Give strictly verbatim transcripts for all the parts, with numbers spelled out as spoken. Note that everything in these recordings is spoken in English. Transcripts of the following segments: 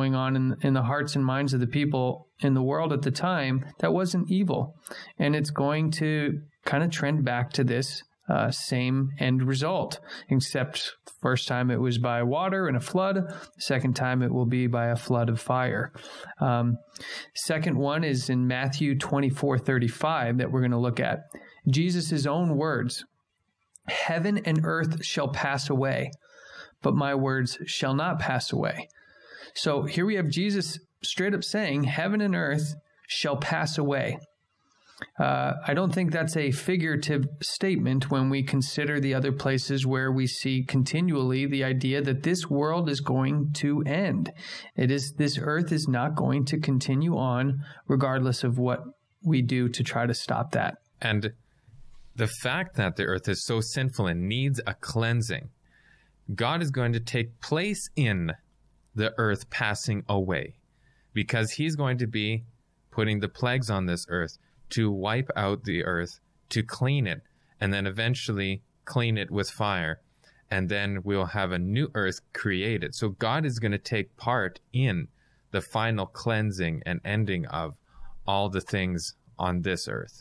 going on in, in the hearts and minds of the people in the world at the time that wasn't evil. And it's going to kind of trend back to this uh, same end result, except the first time it was by water and a flood. The second time it will be by a flood of fire. Um, second one is in Matthew twenty-four thirty-five that we're going to look at. Jesus' own words, "Heaven and earth shall pass away, but my words shall not pass away." So here we have Jesus straight up saying, heaven and earth shall pass away. Uh, I don't think that's a figurative statement when we consider the other places where we see continually the idea that this world is going to end. It is, this earth is not going to continue on regardless of what we do to try to stop that. And the fact that the earth is so sinful and needs a cleansing, God is going to take place in the earth passing away, because he's going to be putting the plagues on this earth to wipe out the earth, to clean it, and then eventually clean it with fire. And then we'll have a new earth created. So God is going to take part in the final cleansing and ending of all the things on this earth.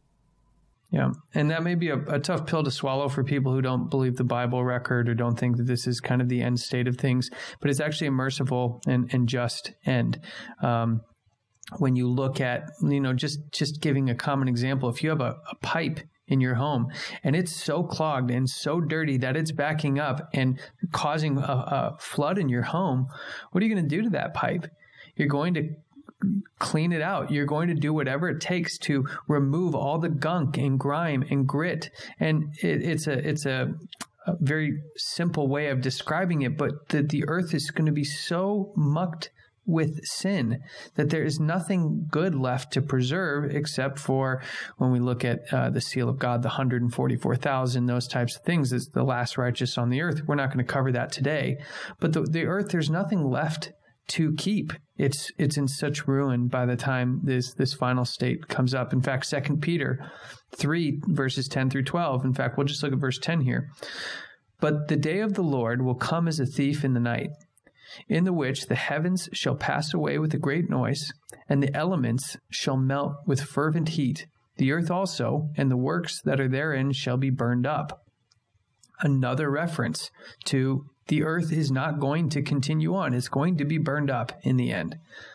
Yeah, and that may be a, a tough pill to swallow for people who don't believe the Bible record or don't think that this is kind of the end state of things, but it's actually a merciful and, and just end. Um, when you look at, you know, just, just giving a common example, if you have a, a pipe in your home and it's so clogged and so dirty that it's backing up and causing a, a flood in your home, what are you going to do to that pipe? You're going to clean it out. You're going to do whatever it takes to remove all the gunk and grime and grit. And it, it's a it's a, a very simple way of describing it, but the, the earth is going to be so mucked with sin that there is nothing good left to preserve, except for when we look at uh, the seal of God, the one hundred forty-four thousand, those types of things, is the last righteous on the earth. We're not going to cover that today. But the, the earth, there's nothing left to keep. It's it's in such ruin by the time this this final state comes up. In fact, Second Peter three, verses ten through twelve. In fact, we'll just look at verse ten here. "But the day of the Lord will come as a thief in the night, in the which the heavens shall pass away with a great noise, and the elements shall melt with fervent heat. The earth also, and the works that are therein, shall be burned up." Another reference to the earth is not going to continue on. It's going to be burned up in the end.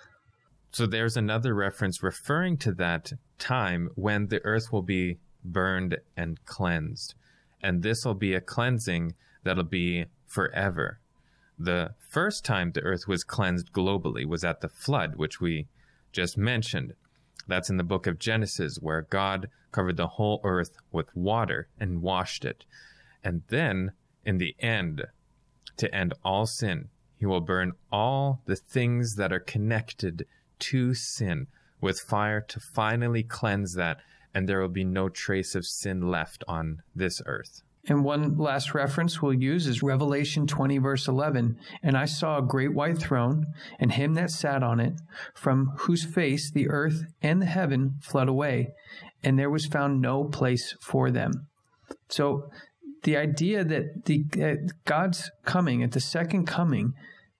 So there's another reference referring to that time when the earth will be burned and cleansed. And this will be a cleansing that'll be forever. The first time the earth was cleansed globally was at the flood, which we just mentioned. That's in the book of Genesis, where God covered the whole earth with water and washed it. And then, in the end, to end all sin, he will burn all the things that are connected to sin with fire to finally cleanse that, and there will be no trace of sin left on this earth. And one last reference we'll use is Revelation twenty, verse eleven. "And I saw a great white throne, and him that sat on it, from whose face the earth and the heaven fled away, and there was found no place for them." So the idea that the uh, God's coming, at the second coming,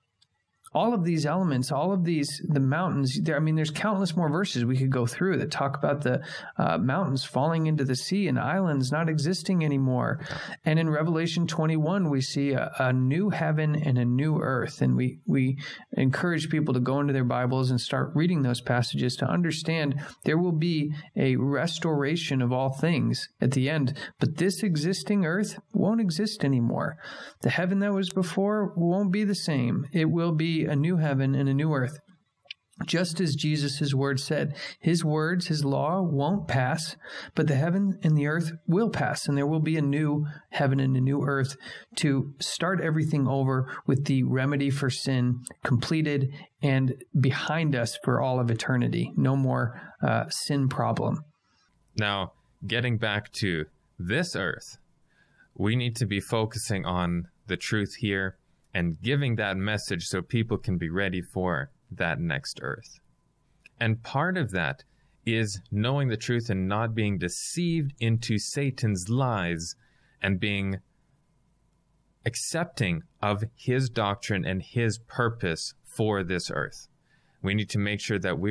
all of these elements, all of these, the mountains, there, I mean, there's countless more verses we could go through that talk about the uh, mountains falling into the sea and islands not existing anymore. And in Revelation twenty-one, we see a, a new heaven and a new earth. And we, we encourage people to go into their Bibles and start reading those passages to understand there will be a restoration of all things at the end. But this existing earth won't exist anymore. The heaven that was before won't be the same. It will be a new heaven and a new earth. Just as Jesus' word said, his words, his law won't pass, but the heaven and the earth will pass, and there will be a new heaven and a new earth to start everything over with the remedy for sin completed and behind us for all of eternity. No more uh, sin problem. Now, getting back to this earth, we need to be focusing on the truth here and giving that message so people can be ready for that next earth. And part of that is knowing the truth and not being deceived into Satan's lies and being accepting of his doctrine and his purpose for this earth. We need to make sure that we